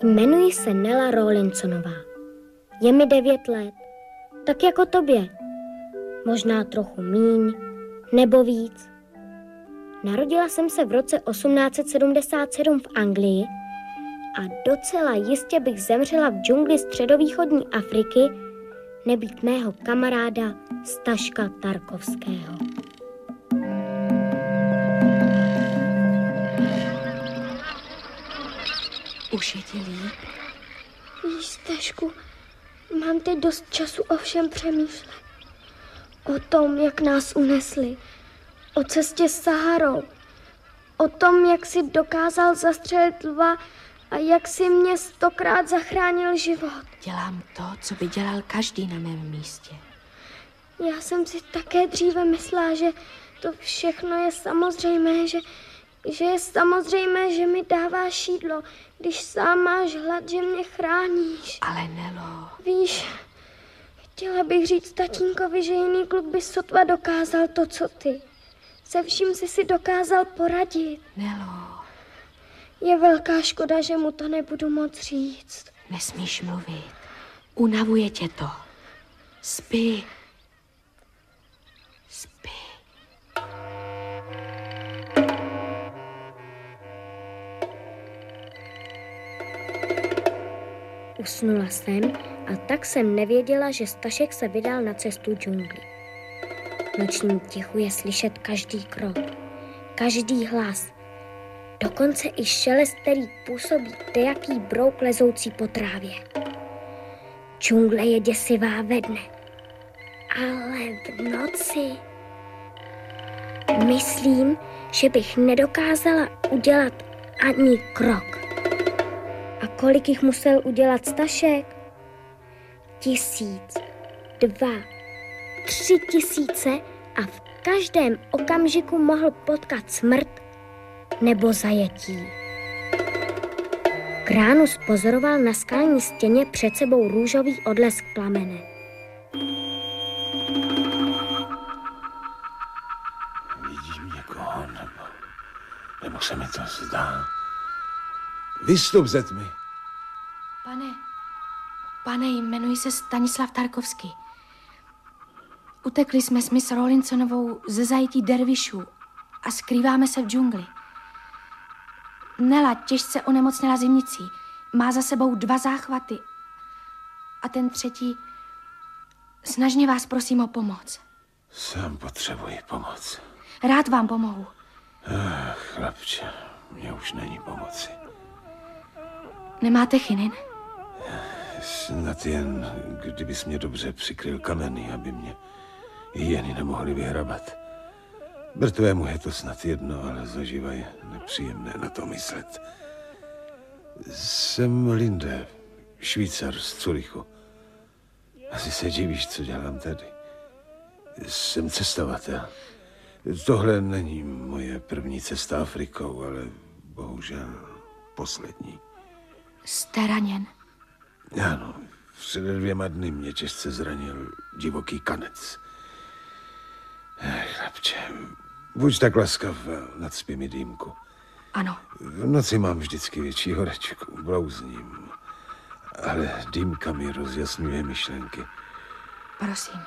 Jmenuji se Nela Rawlinsonová. Je mi 9 let, tak jako tobě. Možná trochu míň, nebo víc. Narodila jsem se v roce 1877 v Anglii a docela jistě bych zemřela v džungli středovýchodní Afriky nebýt mého kamaráda Staška Tarkovského. Už je ti líp? Víš, Stašku, mám teď dost času o všem přemýšlet. O tom, jak nás unesli. O cestě s Saharou. O tom, jak si dokázal zastřelit lva a jak si mě 100krát zachránil život. Dělám to, co by dělal každý na mém místě. Já jsem si také dříve myslela, že to všechno je samozřejmé, že je samozřejmé, že mi dáváš jídlo, když sám máš hlad, že mě chráníš. Ale Nelo... Víš, chtěla bych říct tatínkovi, že jiný kluk by sotva dokázal to, co ty. Se vším si dokázal poradit. Nelo... Je velká škoda, že mu to nebudu moc říct. Nesmíš mluvit. Unavuje tě to. Spí. Spí. Usnula jsem a tak jsem nevěděla, že Stašek se vydal na cestu džungli. V nočním tichu je slyšet každý krok, každý hlas, dokonce i šelest, který působí dejaký brouk lezoucí po trávě. Džungle je děsivá ve dne, ale v noci... Myslím, že bych nedokázala udělat ani krok. A kolik jich musel udělat Stašek? 1000, 2, 3000 a v každém okamžiku mohl potkat smrt nebo zajetí. K ránu spozoroval na skalní stěně před sebou růžový odlesk plamene. Vidím někoho, nebo se mi to zdá. Vystup ze tmy. Pane, jmenuji se Stanislav Tarkovský. Utekli jsme s Miss Rawlinsonovou ze zajetí dervišů a skrýváme se v džungli. Nela těžce onemocněla zimnicí. Má za sebou 2 záchvaty. A ten 3. Snažně vás prosím o pomoc. Sám potřebuji pomoc. Rád vám pomohu. Chlapče, mě už není pomoci. Nemáte chinin? Snad jen, kdybys mě dobře přikryl kameny, aby mě hyeny nemohly vyhrabat. Mrtvému je to snad jedno, ale zaživa je nepříjemné na to myslet. Jsem Linde, Švýcar z Curychu. Asi se divíš, co dělám tady. Jsem cestovatel. Tohle není moje první cesta Afrikou, ale bohužel poslední. Jste raněn? Ano, před 2 dny mě těžce zranil divoký kanec. Chlapče, buď tak laskav a nacpi mi dýmku. Ano. V noci mám vždycky větší horečku, blouzním, ale dýmka mi rozjasňuje myšlenky. Prosím.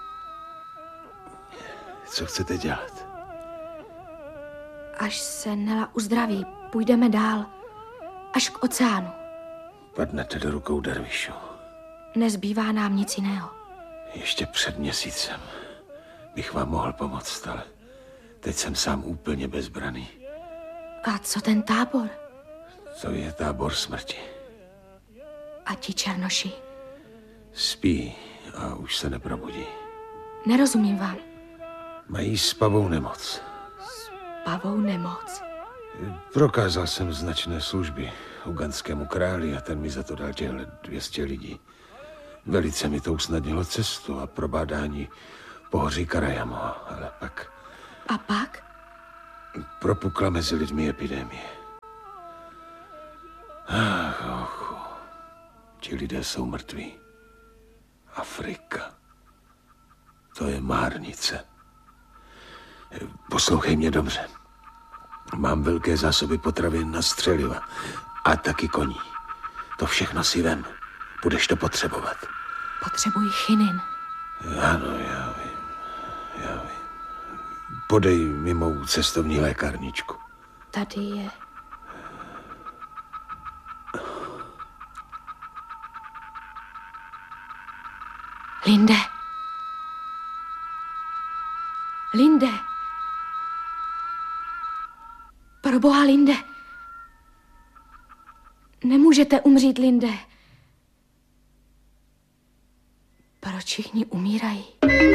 Co chcete dělat? Až se Nela uzdraví, půjdeme dál, až k oceánu. Padnete do rukou dervišů. Nezbývá nám nic jiného. Ještě před měsícem bych vám mohl pomoct, ale teď jsem sám úplně bezbraný. A co ten tábor? To je tábor smrti. A ti černoši? Spí a už se neprobudí. Nerozumím vám. Mají spavou nemoc. Spavou nemoc? Prokázal jsem značné služby ugandskému králi a ten mi za to dal 200 lidí. Velice mi to usnadnilo cestu a probádání pohoří Karajamo, ale pak... A pak? Propukla mezi lidmi epidemie. Ochu, ti lidé jsou mrtví. Afrika. To je márnice. Poslouchej mě dobře. Mám velké zásoby potravin na střeliva a taky koní. To všechno si vem. Budeš to potřebovat. Potřebuji chinin. Ano, já vím. Podej mi mou cestovní lékárničku. Tady je. Linde. Linde. Proboha, Linde. Nemůžete umřít, Linde. Proč všichni umírají?